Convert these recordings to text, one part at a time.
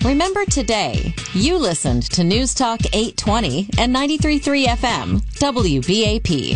Remember today, you listened to News Talk 820 and 93.3 FM, WBAP.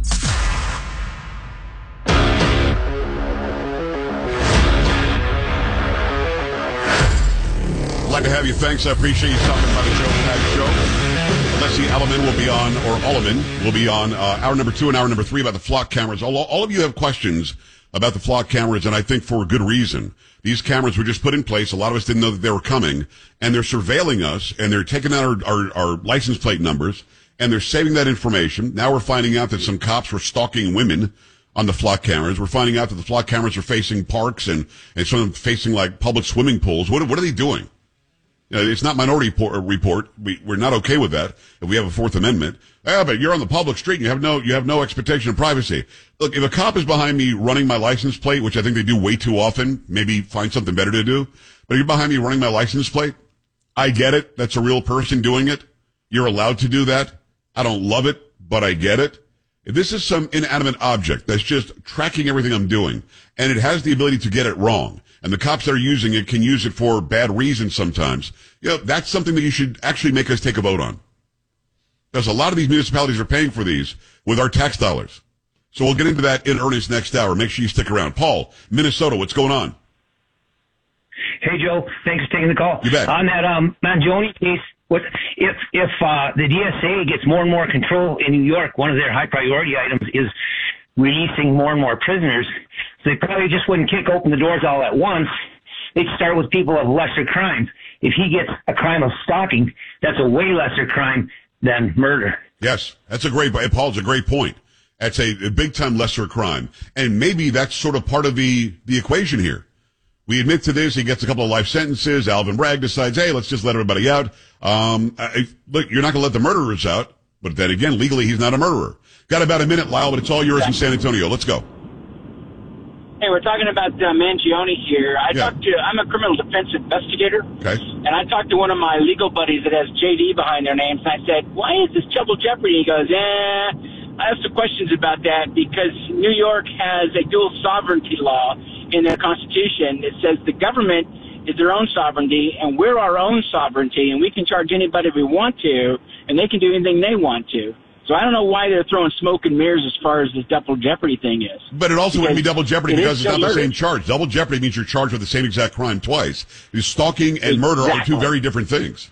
Glad to have you. Thanks. I appreciate you stopping by the Joe Pags Show. Leslie Alleman will be on, or Alleman will be on hour number 2 and hour number 3 about the flock cameras. All of you have questions about the flock cameras, and I think for a good reason. These cameras were just put in place. A lot of us didn't know that they were coming, and they're surveilling us, and they're taking out our license plate numbers, and they're saving that information. Now we're finding out that some cops were stalking women on the flock cameras. We're finding out that the flock cameras are facing parks and some of them facing like public swimming pools. What are they doing? You know, it's not Minority Report. We're not okay with that if we have a Fourth Amendment. But you're on the public street and you have no expectation of privacy. Look, if a cop is behind me running my license plate, which I think they do way too often, maybe find something better to do. But if you're behind me running my license plate, I get it. That's a real person doing it. You're allowed to do that. I don't love it, but I get it. If this is some inanimate object that's just tracking everything I'm doing, and it has the ability to get it wrong, and the cops that are using it can use it for bad reasons sometimes, you know, that's something that you should actually make us take a vote on. Because a lot of these municipalities are paying for these with our tax dollars. So we'll get into that in earnest next hour. Make sure you stick around. Paul, Minnesota, what's going on? Hey, Joe. Thanks for taking the call. You bet. On that Mangione case, if the DSA gets more and more control in New York, one of their high priority items is releasing more and more prisoners. So they probably just wouldn't kick open the doors all at once. They'd start with people of lesser crimes. If he gets a crime of stalking, that's a way lesser crime than murder. Yes, Paul's a great point. That's a big-time lesser crime. And maybe that's sort of part of the equation here. We admit to this. He gets a couple of life sentences. Alvin Bragg decides, hey, let's just let everybody out. Look, you're not going to let the murderers out. But then again, legally, he's not a murderer. Got about a minute, Lyle, but it's all yours in San Antonio. Let's go. Hey, we're talking about Mangione here. I'm a criminal defense investigator. Okay. And I talked to one of my legal buddies that has JD behind their names, and I said, why is this double jeopardy? He goes, I have some questions about that because New York has a dual sovereignty law in their constitution. It says the government is their own sovereignty, and we're our own sovereignty, and we can charge anybody we want to, and they can do anything they want to. So I don't know why they're throwing smoke and mirrors as far as this double jeopardy thing is. But it also wouldn't be double jeopardy because it's not the murder. same charge. Double jeopardy means you're charged with the same exact crime twice. Stalking and murder are two very different things.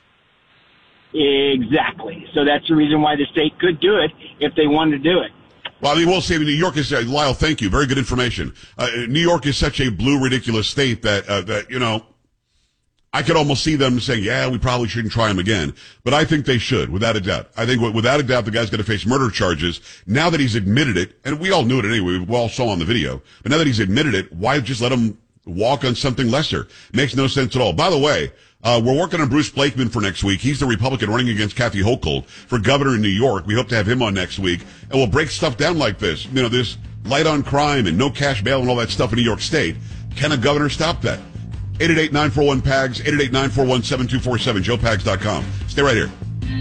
Exactly. So that's the reason why the state could do it if they wanted to do it. Well, I mean, we'll see. New York is, Lyle, thank you. Very good information. New York is such a blue, ridiculous state that, you know, I could almost see them saying, yeah, we probably shouldn't try him again. But I think they should, without a doubt. I think without a doubt the guy's going to face murder charges. Now that he's admitted it, and we all knew it anyway, we all saw on the video, but now that he's admitted it, why just let him walk on something lesser? Makes no sense at all. By the way, we're working on Bruce Blakeman for next week. He's the Republican running against Kathy Hochul for governor in New York. We hope to have him on next week, and we'll break stuff down like this. You know, this light on crime and no cash bail and all that stuff in New York State. Can a governor stop that? 888-941-PAGS, 888-941-7247, joepags.com. Stay right here.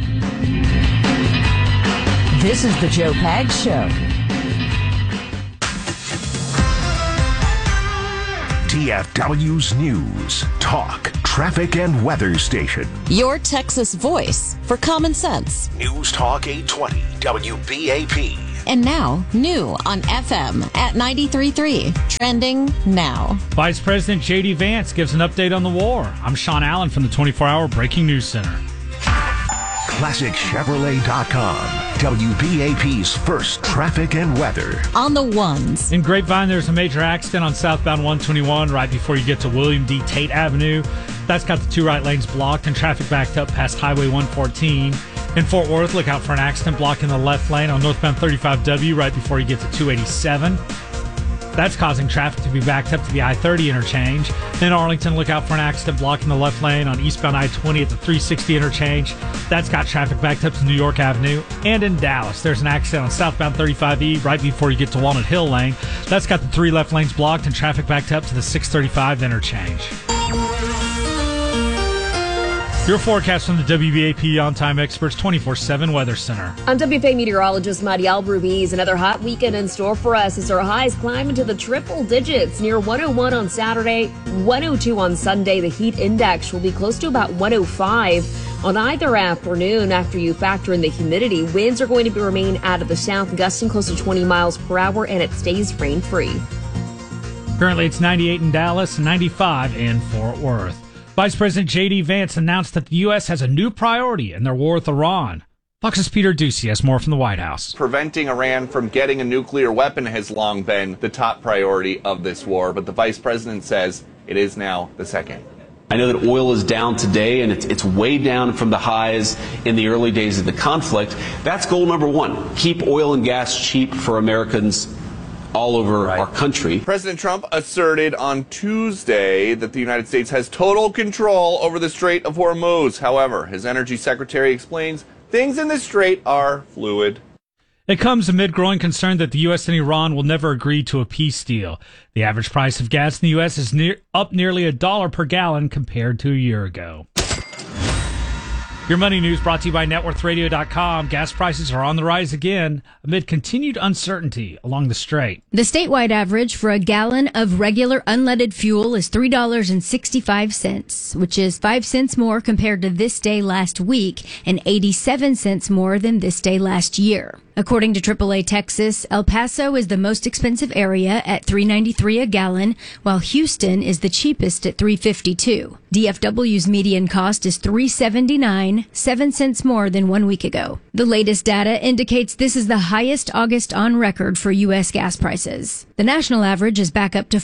This is the Joe Pags Show. TFW's News, Talk, Traffic, and Weather Station. Your Texas voice for common sense. News Talk 820, WBAP. And now, new on FM at 93.3. Trending now. Vice President J.D. Vance gives an update on the war. I'm Sean Allen from the 24-Hour Breaking News Center. ClassicChevrolet.com, WBAP's first traffic and weather. On the ones. In Grapevine, there's a major accident on southbound 121 right before you get to William D. Tate Avenue. That's got the two right lanes blocked and traffic backed up past Highway 114. In Fort Worth, look out for an accident blocking the left lane on northbound 35W right before you get to 287. That's causing traffic to be backed up to the I-30 interchange. In Arlington, look out for an accident blocking the left lane on eastbound I-20 at the 360 interchange. That's got traffic backed up to New York Avenue. And in Dallas, there's an accident on southbound 35E right before you get to Walnut Hill Lane. That's got the three left lanes blocked and traffic backed up to the 635 interchange. Your forecast from the WBAP On-Time Experts 24/7 Weather Center. I'm WPA meteorologist Marielle Ruiz. Another hot weekend in store for us as our highs climb into the triple digits near 101 on Saturday, 102 on Sunday. The heat index will be close to about 105 on either afternoon. After you factor in the humidity, winds are going to remain out of the south, gusting close to 20 miles per hour, and it stays rain-free. Currently, it's 98 in Dallas, 95 in Fort Worth. Vice President J.D. Vance announced that the U.S. has a new priority in their war with Iran. Fox's Peter Ducey has more from the White House. Preventing Iran from getting a nuclear weapon has long been the top priority of this war, but the vice president says it is now the second. I know that oil is down today, and it's way down from the highs in the early days of the conflict. That's goal number one. Keep oil and gas cheap for Americans all over our country. President Trump asserted on Tuesday that the United States has total control over the Strait of Hormuz. However, his energy secretary explains things in the strait are fluid. It comes amid growing concern that the U.S. and Iran will never agree to a peace deal. The average price of gas in the U.S. is up nearly $1 per gallon compared to a year ago. Your money news brought to you by NetworthRadio.com. Gas prices are on the rise again amid continued uncertainty along the strait. The statewide average for a gallon of regular unleaded fuel is $3.65, which is 5 cents more compared to this day last week and 87 cents more than this day last year. According to AAA Texas, El Paso is the most expensive area at $3.93 a gallon, while Houston is the cheapest at $3.52. DFW's median cost is $3.79, 7 cents more than 1 week ago. The latest data indicates this is the highest August on record for U.S. gas prices. The national average is back up to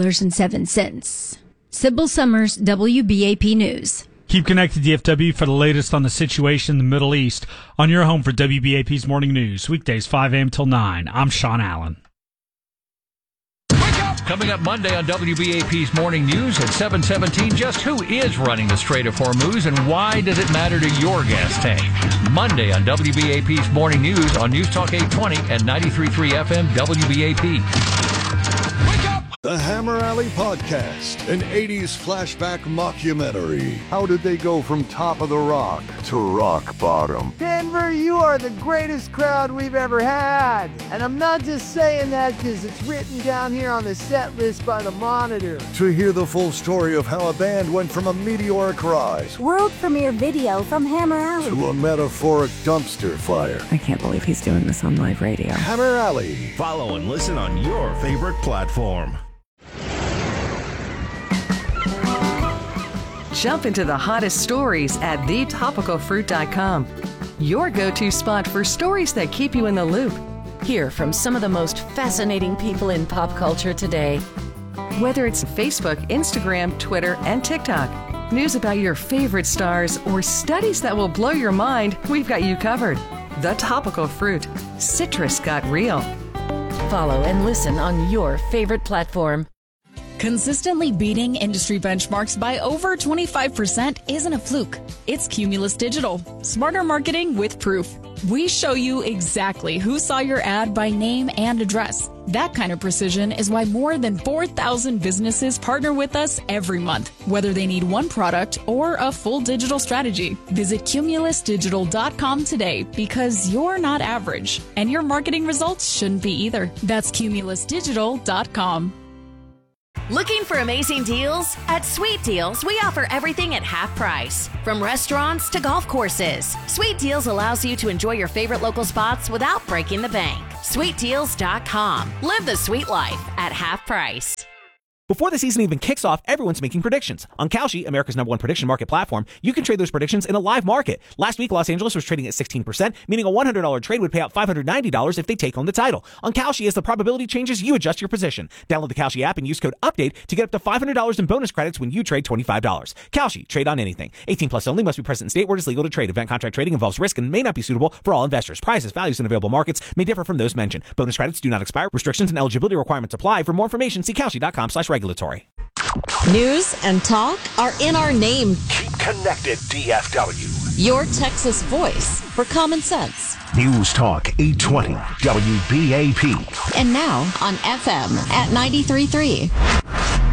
$4.07. Sybil Summers, WBAP News. Keep connected to DFW for the latest on the situation in the Middle East on your home for WBAP's Morning News, weekdays 5 a.m. till 9. I'm Sean Allen. Coming up Monday on WBAP's Morning News at 7:17, just who is running the Strait of Hormuz and why does it matter to your gas tank? Monday on WBAP's Morning News on News Talk 820 and 93.3 FM WBAP. The Hammer Alley Podcast, an 80s flashback mockumentary. How did they go from top of the rock to rock bottom? Denver, you are the greatest crowd we've ever had. And I'm not just saying that because it's written down here on the set list by the Monitor. To hear the full story of how a band went from a meteoric rise, world premiere video from Hammer Alley, to a metaphoric dumpster fire. I can't believe he's doing this on live radio. Hammer Alley. Follow and listen on your favorite platform. Jump into the hottest stories at thetopicalfruit.com. Your go-to spot for stories that keep you in the loop. Hear from some of the most fascinating people in pop culture today. Whether it's Facebook, Instagram, Twitter, and TikTok, news about your favorite stars, or studies that will blow your mind, we've got you covered. The Topical Fruit. Citrus got real. Follow and listen on your favorite platform. Consistently beating industry benchmarks by over 25% isn't a fluke. It's Cumulus Digital. Smarter marketing with proof. We show you exactly who saw your ad by name and address. That kind of precision is why more than 4,000 businesses partner with us every month, whether they need one product or a full digital strategy. Visit cumulusdigital.com today because you're not average, and your marketing results shouldn't be either. That's cumulusdigital.com. Looking for amazing deals? At Sweet Deals, we offer everything at half price. From restaurants to golf courses, Sweet Deals allows you to enjoy your favorite local spots without breaking the bank. SweetDeals.com. Live the sweet life at half price. Before the season even kicks off, everyone's making predictions. On Kalshi, America's #1 prediction market platform, you can trade those predictions in a live market. Last week, Los Angeles was trading at 16%, meaning a $100 trade would pay out $590 if they take home the title. On Kalshi, as the probability changes, you adjust your position. Download the Kalshi app and use code UPDATE to get up to $500 in bonus credits when you trade $25. Kalshi, trade on anything. 18 plus only, must be present in state where it is legal to trade. Event contract trading involves risk and may not be suitable for all investors. Prices, values, and available markets may differ from those mentioned. Bonus credits do not expire. Restrictions and eligibility requirements apply. For more information, see Kalshi.com/regulatory. News and talk are in our name. Keep connected, DFW. Your Texas voice for common sense. News Talk 820 WBAP. And now on FM at 93.3.